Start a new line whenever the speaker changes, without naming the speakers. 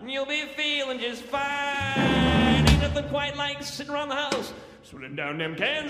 and you'll be feeling just fine. Ain't nothing quite like sitting around the house, swilling down them cans